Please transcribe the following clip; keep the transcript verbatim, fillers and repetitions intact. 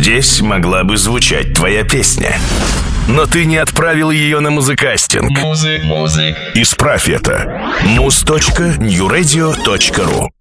Здесь могла бы звучать твоя песня. Но ты не отправил ее на музыкастинг. Музык, музык. Исправь это. муз точка нью радио точка ру